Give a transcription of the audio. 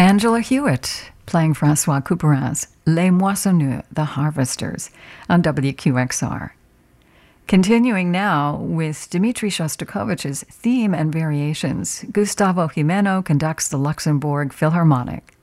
Angela Hewitt playing Francois Couperin's Les Moissonneurs, The Harvesters, on WQXR. Continuing now with Dmitri Shostakovich's theme and variations, Gustavo Gimeno conducts the Luxembourg Philharmonic.